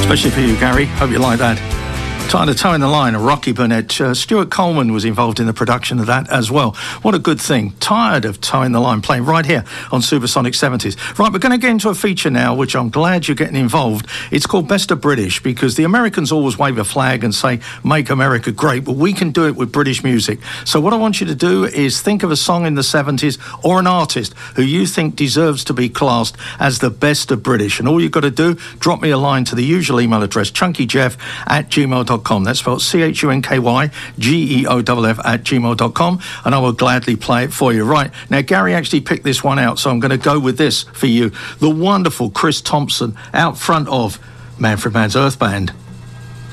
Especially for you, Gary. Hope you like that. Tired of Towing the Line, a Rocky Burnett. Stuart Coleman was involved in the production of that as well. What a good thing. Tired of Towing the Line, playing right here on Supersonic 70s. Right, we're going to get into a feature now, which I'm glad you're getting involved. It's called Best of British, because the Americans always wave a flag and say, make America great, but we can do it with British music. So what I want you to do is think of a song in the 70s or an artist who you think deserves to be classed as the best of British. And all you've got to do, drop me a line to the usual email address, chunkyjeff@gmail.com. That's spelled CHUNKYGEOFF@gmail.com, and I will gladly play it for you. Right, now Gary actually picked this one out, so I'm going to go with this for you. The wonderful Chris Thompson out front of Manfred Mann's Earth Band.